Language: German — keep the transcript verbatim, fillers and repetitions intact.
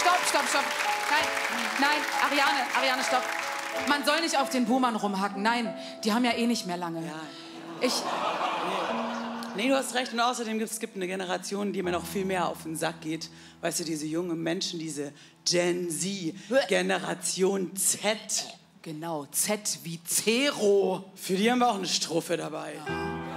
stopp, stopp, stopp. Nein, nein, Ariane, Ariane, stopp. Man soll nicht auf den Boomern rumhacken. Nein, die haben ja eh nicht mehr lange. Ja. Ich... Nee, du hast recht. Und außerdem gibt es gibt eine Generation, die mir noch viel mehr auf den Sack geht. Weißt du, diese jungen Menschen, diese Gen Z, Generation Z. Genau, Z wie Zero. Für die haben wir auch eine Strophe dabei. Ja.